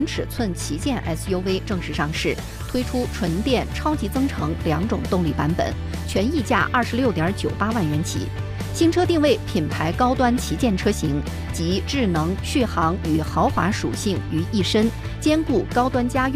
尺寸旗舰 SUV 正式上市，推出纯电、超级增程2种动力版本，全溢价26.98万元起。新车定位品牌高端旗舰车型，集智能、续航与豪华属性于一身，兼顾高端家用。